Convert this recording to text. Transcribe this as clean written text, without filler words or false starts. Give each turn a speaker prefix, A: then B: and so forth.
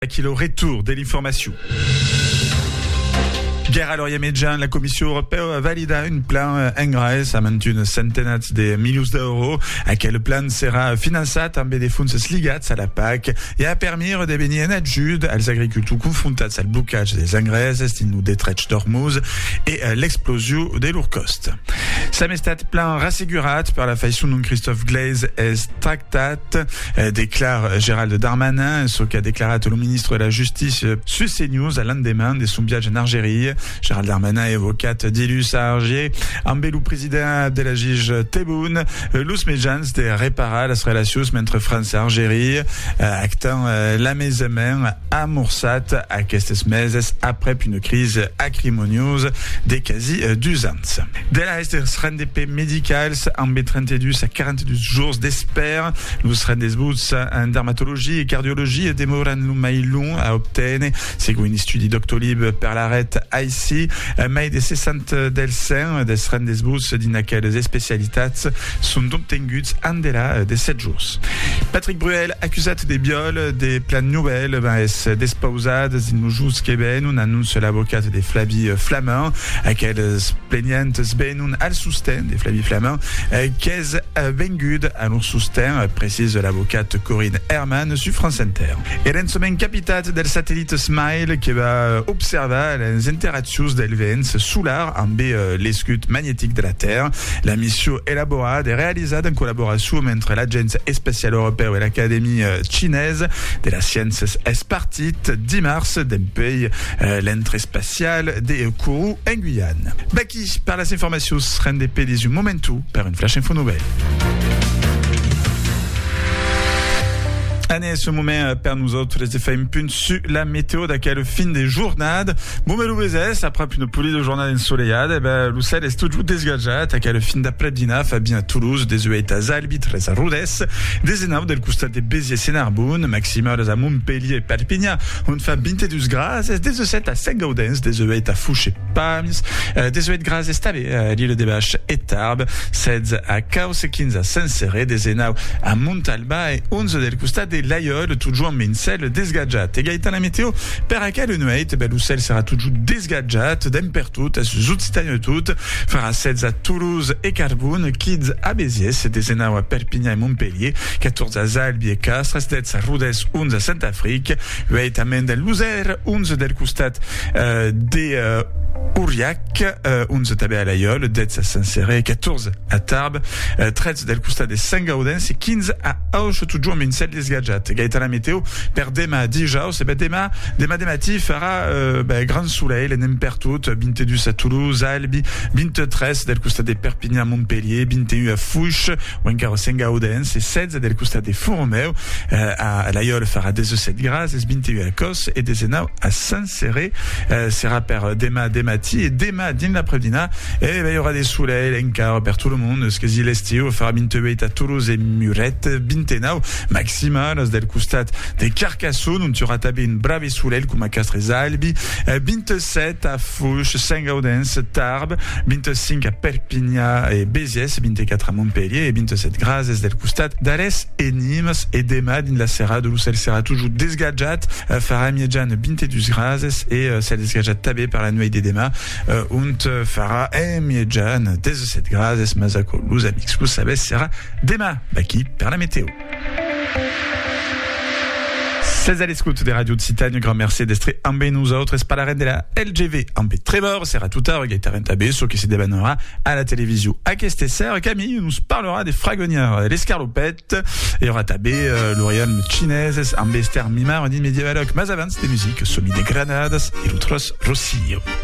A: Qui le retour de l'information. Guerre à l'Orient-Médian, la Commission européenne a validé un plan engrais à une centaine de millions d'euros. Quel plan sera financé amb des fonds lligats à la PAC et a permis de venir en ajuda als agricultors confrontats al blocatge des engrais dins des trets d'Hormuz et l'explosion de leurs costs. S'ha estat plan rassegurat per la façon dont Christophe Glaise és tractat, déclare Gérald Darmanin, ce qu'a déclaré le ministre de la Justice sur CNews à l'endemain de son viatge en Algérie. Gérald Darmanin évocat d'Ilus à Alger, amb le président de la juge Tebboune, los mitjans de reparar les relacions entre France et Algérie, actant l'amaisament amorçat aquestes meses après une crise acrimonieuse de quasi 2 ans. De la reste des rendez médicals amb 32 à 42 jours d'espère, los rendez-vous en dermatologie et cardiologie demoren mai long a obtenir, segons un estudi Doctolib per l'arrêt ici, mai de 60 dels 100 des rendez-vous dins aquelles especialitats sont obtinguts en delà de 7 jours. Patrick Bruel, accusat de viol de plan nouvelle, és despausat dins nos jours que ven, un annonce l'avocat de Flavie Flamand, aquelles plaignantes ven al sostén de Flavie Flamand, qu'és vengut a leur sostén, précise l'avocate Corinne Herman sur France Inter. Et l'ensemen capitat del satellite SMILE que va observar les interactions del vent solar amb l'escut magnétique de la Terre. La mission élaborada et réalisada en collaboration entre l'Agence spatiale européenne et l'Académie chinoise de la science est partie dimanche d'un pays l'entrée spatiale de Kourou en Guyane. Baki, par les informations RNDP des momentu per une flash info nouvelle. Année ce moment per nous autres de faire un punt sur la météo d'aquelle fin de jornada. Momelo bezes, après une poulie de journée ensoleillade, le ciel est toujours desgajat, à quelle fin d'après-dîner, Fabien à Toulouse, des œillets à Zalbi, très à Rodès, des énaves del costat de Béziers et Narbonne, maximales à Montpellier et Perpignan, on fait 22 grades, des œillets à Saint-Gaudens, des œillets à Fouche et Pams, des œillets grades estabés à l'île des Baches et Tarbes, 16 à Caos et 15 à Saint-Céré, des énaves à Montalba et 11 del costat de l'Aïeul, toujours en mincel desgadjat. Et gaïtan la météo, per aquel nueit, le ciel sera toujours desgadjat, d'empertout, à zoutstagnetout, fera 16 à Toulouse et Carbone, 15 à Béziers, des énaves à Perpignan et Montpellier, 14 à Zalbi et Castres, 17 à Rodès, 11 à Saint-Afrique, 8 à Mendel Luzère, 11 del costat de Aurillac, 11 tabé à l'Aïeul, 10 à Saint-Céré, 14 à Tarbes, 13 del costat de Saint-Gaudens et 15 à Auch, toujours en mincel desgadjat. Gaëtan la météo, per dema dijaus, et dema demati fera grand soleil, l'empertout, 22 à Toulouse, Albi, 23 del costat de Perpignan, Montpellier, 21 à Fouche, ou encore Saint-Gaudens, et 16 del costat de Fourmeu, à l'Aïeul fera 17 grades, et 21 à Cos, et des énaves à Saint-Céré, sera per dema demati, et dema din l'après-dîner, et il y aura des soleils, encore per tout le monde, ce que dit l'estiu, fera 28 à Toulouse et Muret, 29 maximal, del costat de Carcassonne, on tuera tabé une brave soleil comme à Castres et Albi, 27 à Fouche, Saint-Gaudens, Tarbes, 25 à Perpignan et Béziers, 24 à Montpellier et 27 grades del costat d'Alès et Nîmes et dema din la serra de l'Ussel sera toujours desgadjat, fara miedjan 22 grades et celle desgadjat tabé par la nuit des dema, und fara miedjan 17 grades, mazako luz amix luz sabes sera dema, baki per la météo. 16 à l'escoute des radios de Citagne, grand merci d'estre amb nous autres, es parlarem de la LGV amb Trevor, sera tout à gaitaran tabé, ce qui se débanera à la télévision. À Questesser, Camille nous parlera des fragonières, l'escarlopette, et aura tabé l'Orion chinoise, amb Esther Mimar, dit médiévaloc, mais avant des musiques, somi des Granadas et l'Outros Rosillo.